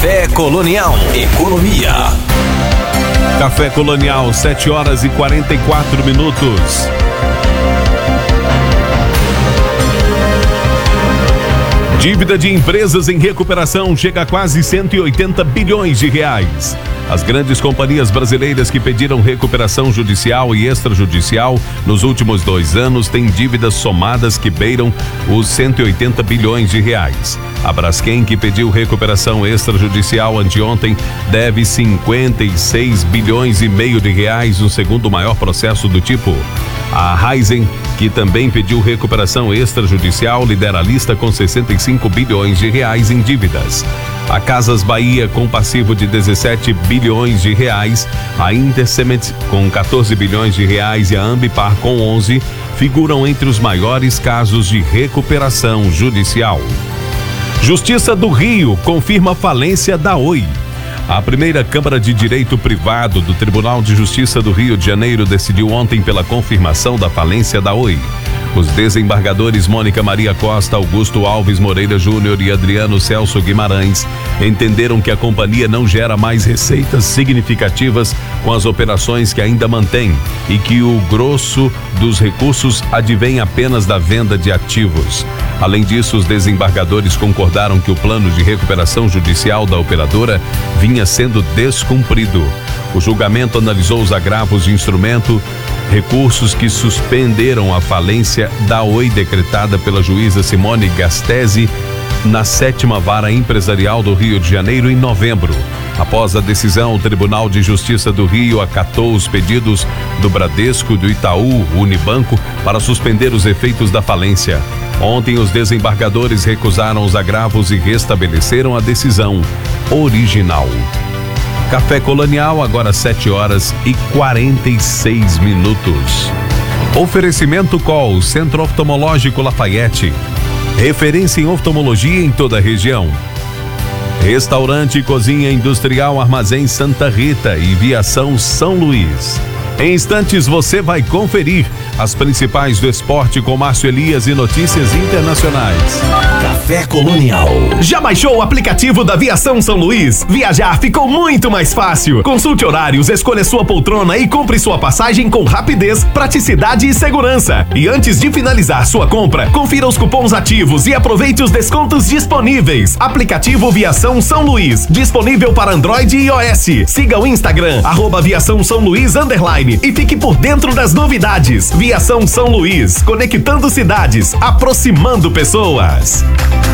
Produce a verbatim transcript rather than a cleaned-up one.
Café Colonial Economia. Café Colonial, sete horas e quarenta e quatro minutos. Dívida de empresas em recuperação chega a quase cento e oitenta bilhões de reais. As grandes companhias brasileiras que pediram recuperação judicial e extrajudicial nos últimos dois anos têm dívidas somadas que beiram os cento e oitenta bilhões de reais. A Braskem, que pediu recuperação extrajudicial anteontem, deve cinquenta e seis bilhões e meio de reais, no segundo maior processo do tipo. A Raizen, que também pediu recuperação extrajudicial, lidera a lista com sessenta e cinco bilhões de reais em dívidas. A Casas Bahia, com passivo de dezessete bilhões de reais, a Intercement, com quatorze bilhões de reais, e a Ambipar, com onze, figuram entre os maiores casos de recuperação judicial. Justiça do Rio confirma falência da Oi. A primeira Câmara de Direito Privado do Tribunal de Justiça do Rio de Janeiro decidiu ontem pela confirmação da falência da Oi. Os desembargadores Mônica Maria Costa, Augusto Alves Moreira Júnior e Adriano Celso Guimarães entenderam que a companhia não gera mais receitas significativas com as operações que ainda mantém e que o grosso dos recursos advém apenas da venda de ativos. Além disso, os desembargadores concordaram que o plano de recuperação judicial da operadora vinha sendo descumprido. O julgamento analisou os agravos de instrumento, recursos que suspenderam a falência da Oi decretada pela juíza Simone Gastesi na sétima Vara Empresarial do Rio de Janeiro em novembro. Após a decisão, o Tribunal de Justiça do Rio acatou os pedidos do Bradesco, do Itaú, Unibanco, para suspender os efeitos da falência. Ontem, os desembargadores recusaram os agravos e restabeleceram a decisão original. Café Colonial, agora sete horas e quarenta e seis minutos. Oferecimento Col, Centro Oftalmológico Lafayette. Referência em oftalmologia em toda a região. Restaurante e Cozinha Industrial Armazém Santa Rita e Viação São Luís. Em instantes você vai conferir as principais do esporte com Márcio Elias e notícias internacionais. Café Colonial. Já baixou o aplicativo da Viação São Luís? Viajar ficou muito mais fácil. Consulte horários, escolha sua poltrona e compre sua passagem com rapidez, praticidade e segurança. E antes de finalizar sua compra, confira os cupons ativos e aproveite os descontos disponíveis. Aplicativo Viação São Luís, disponível para Android e iOS. Siga o Instagram, arroba Viação São Luís underline, e fique por dentro das novidades. Viação São Luís, conectando cidades, aproximando pessoas.